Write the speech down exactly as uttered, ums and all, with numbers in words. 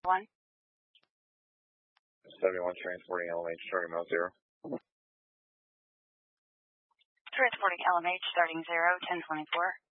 one. seventy-one transporting L M H starting mount zero. Transporting L M H starting zero, ten twenty-four.